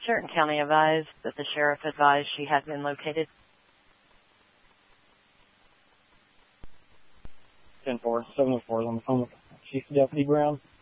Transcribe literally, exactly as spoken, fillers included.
Chariton County advised that the sheriff advised she had been located. ten four, seven oh four is on the phone with Chief Deputy Brown.